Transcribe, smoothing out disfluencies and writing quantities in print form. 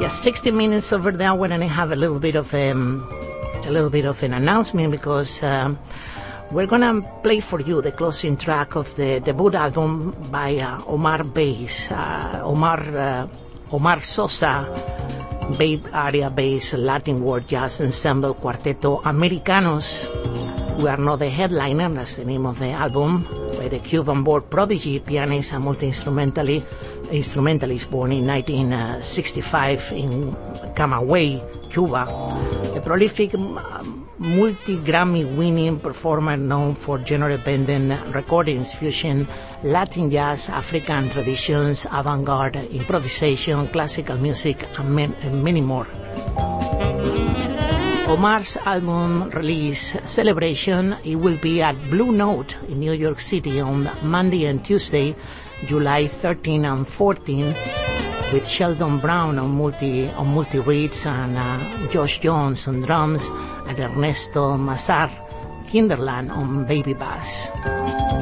Just 60 minutes over the hour, and I have a little bit of an announcement because we're gonna play for you the closing track of the debut album by Omar Bass, Omar Sosa, Bay Area-based Latin world jazz ensemble Cuarteto Americanos. We Are Not the Headliner, that's the name of the album, by the Cuban-born prodigy pianist and multi-instrumentalist born in 1965 in Camagüey, Cuba. A prolific multi-Grammy-winning performer known for genre-bending recordings, fusion, Latin jazz, African traditions, avant-garde, improvisation, classical music, and many more. Omar's album release celebration, it will be at Blue Note in New York City on Monday and Tuesday, July 13 and 14, with Sheldon Brown on multi reeds and Josh Jones on drums and Ernesto Mazar Kinderland on baby bass.